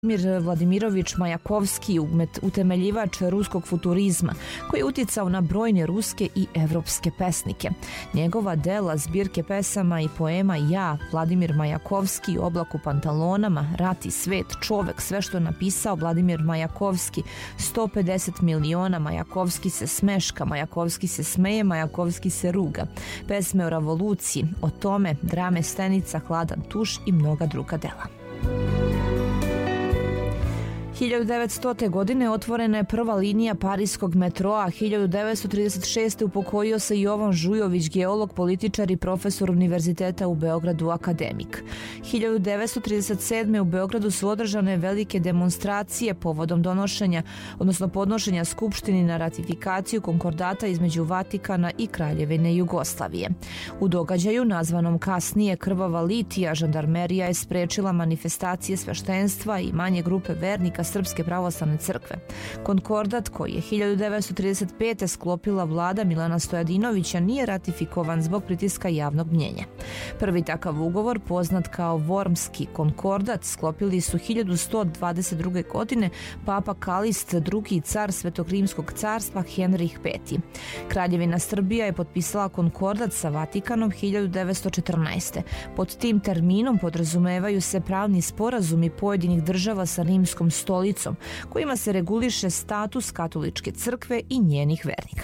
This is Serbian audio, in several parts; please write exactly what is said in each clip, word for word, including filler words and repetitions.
Vladimir Vladimirovič Majakovski, utemeljivač ruskog futurizma, koji je uticao na brojne ruske i evropske pesnike. Njegova dela, zbirke pesama i poema Ja, Vladimir Majakovski, Oblak u pantalonama, Rat i svet, Čovek, sve što je napisao Vladimir Majakovski, sto pedeset miliona, Majakovski se smeška, Majakovski se smeje, Majakovski se ruga, pesme o revoluciji, o tome, drame Stenica, Hladan tuš i mnoga druga dela. hiljadu devetstotog. godine otvorena je prva linija parijskog metroa. hiljadu devetsto trideset šeste. upokojio se Jovan Žujović, geolog, političar i profesor Univerziteta u Beogradu, akademik. hiljadu devetsto trideset sedme. u Beogradu su održane velike demonstracije povodom donošenja, odnosno podnošenja Skupštini na ratifikaciju konkordata između Vatikana i Kraljevine Jugoslavije. U događaju, nazvanom kasnije Krvava litija, žandarmerija je sprečila manifestacije sveštenstva i manje grupe vernika Srpske pravoslavne crkve. Konkordat, koji je hiljadu devetsto trideset pete. sklopila vlada Milana Stojadinovića, nije ratifikovan zbog pritiska javnog mnjenja. Prvi takav ugovor, poznat kao Wormski konkordat, sklopili su hiljadu sto dvadeset druge. godine Papa Kalist drugi i car Svetog rimskog carstva Henrih peti. Kraljevina Srbija je potpisala konkordat sa Vatikanom hiljadu devetsto četrnaeste. Pod tim terminom podrazumevaju se pravni sporazumi pojedinih država sa rimskom stolicom, kojima se reguliše status katoličke crkve i njenih vernika.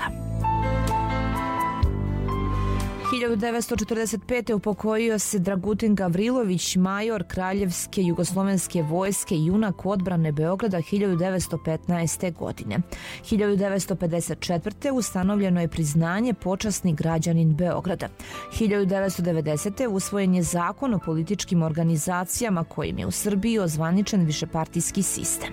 hiljadu devetsto četrdeset pete. upokojio se Dragutin Gavrilović, major Kraljevske jugoslovenske vojske, junak odbrane Beograda hiljadu devetsto petnaeste. godine. hiljadu devetsto pedeset četvrte. ustanovljeno je priznanje počasni građanin Beograda. hiljadu devetsto devedesete. usvojen je zakon o političkim organizacijama kojim je u Srbiji ozvaničen višepartijski sistem.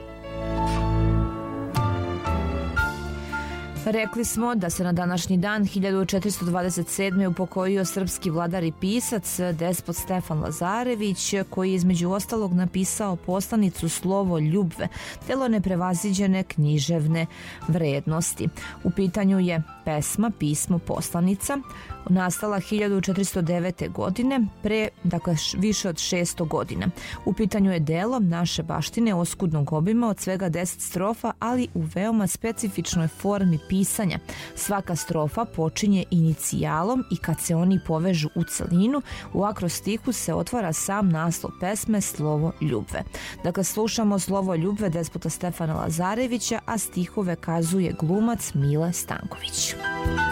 Rekli smo da se na današnji dan hiljadu četiristo dvadeset sedme. upokojio srpski vladar i pisac despot Stefan Lazarević, koji je između ostalog napisao poslanicu Slovo ljubve, delo neprevaziđene književne vrednosti. U pitanju je pesma, pismo, poslanica, nastala hiljadu četiristo devete. godine, pre, dakle, više od šesto godina. U pitanju je delo naše baštine oskudnog obima od svega deset strofa, ali u veoma specifičnoj formi pisanja. Svaka strofa počinje inicijalom i kad se oni povežu u celinu, u akrostihu se otvara sam naslov pesme Slovo ljubve. Dakle, slušamo Slovo ljubve despota Stefana Lazarevića, a stihove kazuje glumac Mile Stanković.